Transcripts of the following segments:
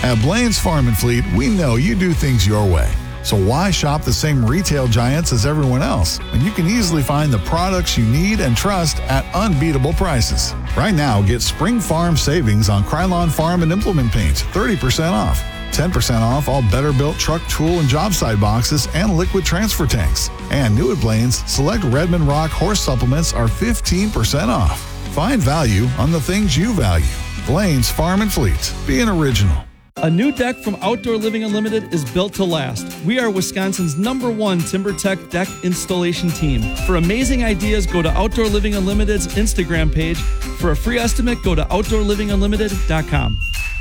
At Blaine's Farm and Fleet, we know you do things your way. So why shop the same retail giants as everyone else when you can easily find the products you need and trust at unbeatable prices? Right now, get Spring Farm savings on Krylon Farm and Implement Paints, 30% off. 10% off all Better-Built truck, tool, and job site boxes and liquid transfer tanks. And new at Blaine's, select Redmond Rock horse supplements are 15% off. Find value on the things you value. Blaine's Farm and Fleet. Be an original. A new deck from Outdoor Living Unlimited is built to last. We are Wisconsin's #1 TimberTech deck installation team. For amazing ideas, go to Outdoor Living Unlimited's Instagram page. For a free estimate, go to OutdoorLivingUnlimited.com.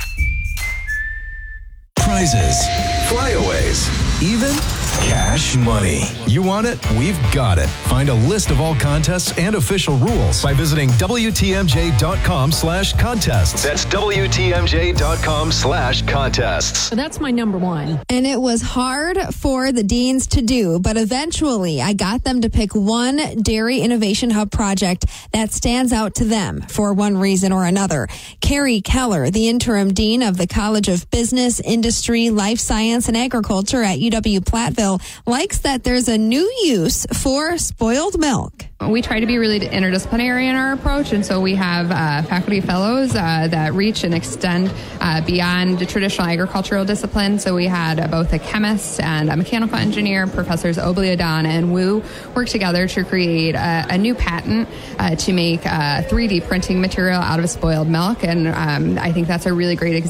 Prizes, flyaways, even cash money. You want it? We've got it. Find a list of all contests and official rules by visiting WTMJ.com/contests. That's WTMJ.com/contests. So that's my #1. And it was hard for the deans to do, but eventually I got them to pick one Dairy Innovation Hub project that stands out to them for one reason or another. Carrie Keller, the interim dean of the College of Business, Industry, Life Science, and Agriculture at UW-Platteville, likes that there's a new use for spoiled milk. We try to be really interdisciplinary in our approach, and so we have faculty fellows that reach and extend beyond the traditional agricultural discipline. So we had both a chemist and a mechanical engineer, Professors Obliadon and Wu, work together to create a new patent to make 3D printing material out of spoiled milk, and I think that's a really great example